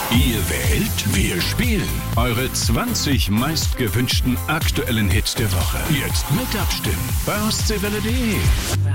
Ihr wählt, wir spielen. Eure 20 meistgewünschten aktuellen Hits der Woche. Jetzt mit abstimmen bei Ostseewelle.de.